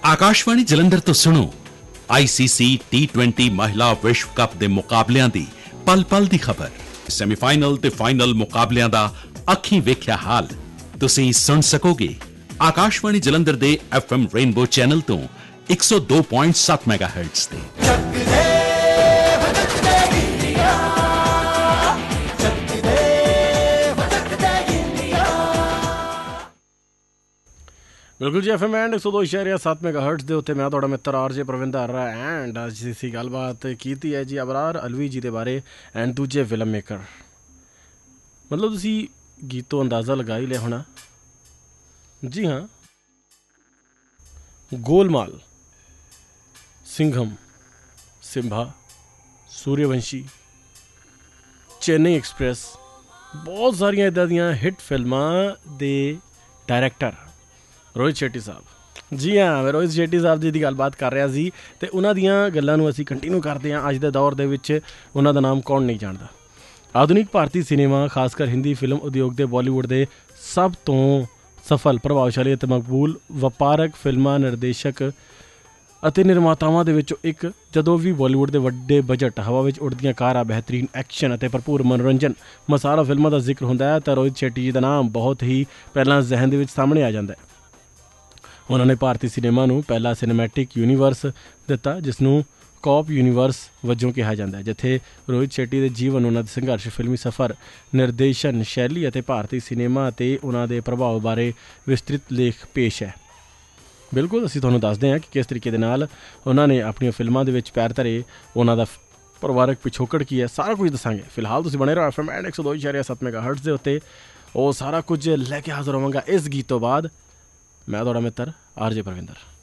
आकाशवाणी जलंधर तो सुनो ICC T20 महिला विश्व कप दे मुकाबलियां दी पल पल दी खबर। सैमीफाइनल ते फाइनल मुकाबलियां दा अखीं वेख्या हाल तुसीं सुन सकोगे आकाशवाणी जलंधर दे FM रेनबो चैनल तो 102.7 मेगाहर्ट्ज ते। बिल्कुल जी FM एंड 102.7 मेगाहर्ट्ज दे उत्ते मैं तुहाडा मित्र RJ प्रविंदर एंड अज असीं गलबात कीती है जी अबरार अलवी जी दे बारे एंड दूजे फिल्म मेकर। मतलब तुसीं गीतों अंदाज़ा लगा ही लिया होना। जी हाँ, गोलमाल, सिंघम, सिम्भा, सूर्यवंशी, चेन्नई एक्सप्रैस, बहुत सारिया इदां दियां हिट फिल्मां दे डायरैक्टर रोहित शेट्टी साहब। जी हाँ, मैं रोहित शेट्टी साहब जी की गलबात कर रहा सी ते उन्हां दियां गल्लां नूं असीं कंटिन्यू करते हैं। अज दे दौर दे विच उन्हां दा नाम कौन नहीं जानदा। आधुनिक भारती सिनेमा खासकर हिंदी फिल्म उद्योग दे बॉलीवुड दे सब तो सफल प्रभावशाली ਅਤੇ ਮਕਬੂਲ ਵਪਾਰਕ ਫਿਲਮਾਂ ਨਿਰਦੇਸ਼ਕ ਅਤੇ ਨਿਰਮਾਤਾਵਾਂ ਦੇ ਵਿੱਚੋਂ ਇੱਕ। ਜਦੋਂ ਵੀ ਬਾਲੀਵੁੱਡ ਦੇ ਵੱਡੇ ਬਜਟ, ਹਵਾ ਵਿੱਚ ਉੱਡਦੀਆਂ ਕਾਰਾਂ, ਬਿਹਤਰੀਨ ਐਕਸ਼ਨ ਅਤੇ ਭਰਪੂਰ ਮਨੋਰੰਜਨ ਮਸਾਲਾ ਫਿਲਮਾਂ ਦਾ ਜ਼ਿਕਰ ਹੁੰਦਾ ਹੈ ਤਾਂ ਰੋਹਿਤ ਸ਼ੈੱਟੀ ਜੀ ਦਾ ਨਾਮ ਬਹੁਤ ਹੀ ਪਹਿਲਾਂ ਜ਼ਹਿਨ ਦੇ ਵਿੱਚ ਸਾਹਮਣੇ ਆ ਜਾਂਦਾ ਹੈ। ਉਹਨਾਂ ਨੇ ਭਾਰਤੀ ਸਿਨੇਮਾ ਨੂੰ ਪਹਿਲਾ ਸਿਨੇਮੈਟਿਕ ਯੂਨੀਵਰਸ ਦਿੱਤਾ ਜਿਸ ਨੂੰ ਕੌਪ ਯੂਨੀਵਰਸ ਵਜੋਂ ਕਿਹਾ ਜਾਂਦਾ ਹੈ, ਜਿੱਥੇ ਰੋਹਿਤ ਸ਼ੈੱਟੀ ਦੇ ਜੀਵਨ, ਉਹਨਾਂ ਦੇ ਸੰਘਰਸ਼, ਫਿਲਮੀ ਸਫ਼ਰ, ਨਿਰਦੇਸ਼ਨ ਸ਼ੈਲੀ ਅਤੇ ਭਾਰਤੀ ਸਿਨੇਮਾ 'ਤੇ ਉਹਨਾਂ ਦੇ ਪ੍ਰਭਾਵ ਬਾਰੇ ਵਿਸਤ੍ਰਿਤ ਲੇਖ ਪੇਸ਼ ਹੈ। ਬਿਲਕੁਲ ਅਸੀਂ ਤੁਹਾਨੂੰ ਦੱਸਦੇ ਹਾਂ ਕਿ ਕਿਸ ਤਰੀਕੇ ਦੇ ਨਾਲ ਉਹਨਾਂ ਨੇ ਆਪਣੀਆਂ ਫਿਲਮਾਂ ਦੇ ਵਿੱਚ ਪੈਰ ਧਰੇ, ਉਹਨਾਂ ਦਾ ਪਰਿਵਾਰਕ ਪਿਛੋਕੜ ਕੀ ਹੈ, ਸਾਰਾ ਕੁਝ ਦੱਸਾਂਗੇ। ਫਿਲਹਾਲ ਤੁਸੀਂ ਬਣੇ ਰਹੋ FM ਐਂਡ 102.7 ਮੇਗਾਹਰਟਜ਼ ਦੇ ਉੱਤੇ। ਉਹ ਸਾਰਾ ਕੁਝ ਲੈ ਕੇ ਹਾਜ਼ਰ ਹੋਵਾਂਗਾ ਇਸ ਗੀਤ ਤੋਂ ਬਾਅਦ। मैं थोड़ा मित्र RJ प्रविंदर।